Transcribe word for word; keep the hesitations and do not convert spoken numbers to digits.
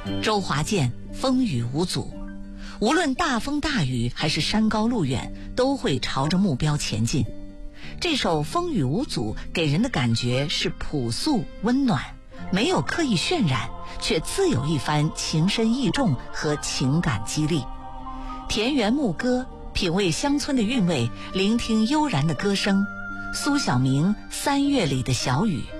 周华健风雨无阻，无论大风大雨还是山高路远，都会朝着目标前进。这首风雨无阻给人的感觉是朴素温暖，没有刻意渲染，却自有一番情深意重和情感激励。田园牧歌，品味乡村的韵味，聆听悠然的歌声。苏小明《三月里的小雨》。